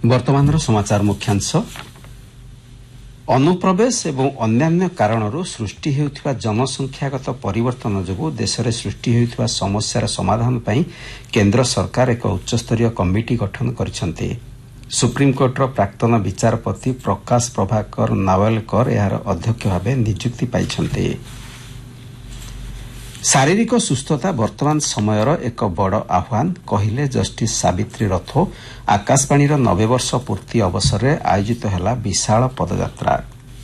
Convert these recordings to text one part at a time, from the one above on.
वर्तमान समाचार मुख्यांश अनुप्रवेश एवं अन्यान्य कारणरू सृष्टि हेउथिबा जनसंख्यागत परिवर्तन जोगु देश में सृष्टि हेउथिबा समस्यार समाधान पई केंद्र सरकार एक उच्चस्तरीय कमिटी गठन करिसंते। सुप्रीमकोर्टर प्राक्तन विचारपति प्रकाश प्रभाकर नावलकर यार अध्यक्ष भाव नियुक्ति पाइछंते। शारीरिक सुस्थता वर्तमान समयर एक बड़ आह्वान कहिले जस्टिस सावित्री रथो। आकाशवाणी 90 वर्ष पूर्ति अवसर में आयोजित है विशाल पदयात्रा।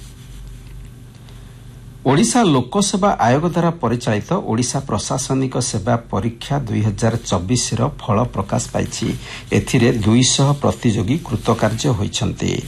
ओडिशा लोकसेवा आयोग द्वारा परिचालित ओडिशा प्रशासनिक सेवा परीक्षा 2024 फल प्रकाश पाइछि। एथिरे 200 प्रतियोगी कृतकार्य होइछन्ते।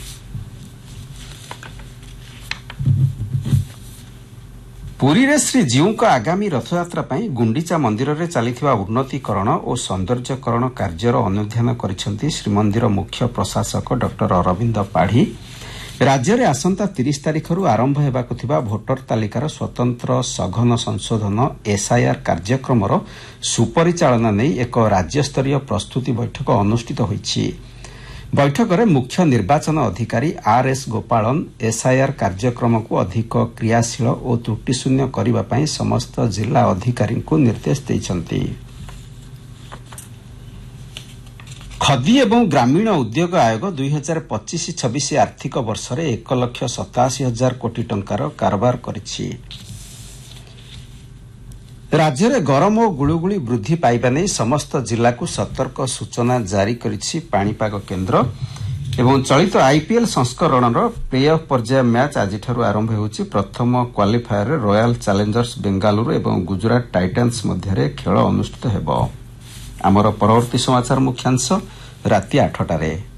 पुरी रे श्री जीव आगामी रथयात्रा पई गुंडीचा मंदिर रे चलीथिबा उन्नतीकरण और सौंदर्यकरण कार्यर अनुध्यान करिसेंती श्रीमंदिर मुख्य प्रशासक डॉक्टर अरविंद पाढ़ी। राज्य में आसंता 30 तारिखरू आरंभ हेबाकु थिबा भोटर तालिकार स्वतंत्र सघन संशोधन एसआईआर कार्यक्रमर सुपरिचालना नै एक राज्यस्तरीय प्रस्तुति बैठक अनुष्ठित होईछि। बैठक में मुख्य निर्वाचन अधिकारी आरएस गोपालन एसआईआर कार्यक्रम को अधिक क्रियाशील और त्रुटिशून्य करने पर समस्त जिला अधिकारी को निर्देश देइछन्ति। खदी एवं ग्रामीण उद्योग आयोग 2025-26 आर्थिक वर्ष में 1,87,000 कोटी टंकार कारोबार करिछि। राज्य में गरम और गुळुगुळी वृद्धि पाइबा नै समस्त जिला को सतर्क सूचना जारी करिछि पाणीपाग केन्द्र। एवं चलित आईपीएल संस्करण प्ले ऑफ पर्याय मैच आज आरंभ होउछि। प्रथम क्वालिफायर रे रॉयल चैलेंजर्स बेंगालुरु एवं गुजरात टाइटन्स मध्य खेल अनुष्ठित हेबो। आमर परवर्ती समाचार मुख्यांश राति 8 टारे।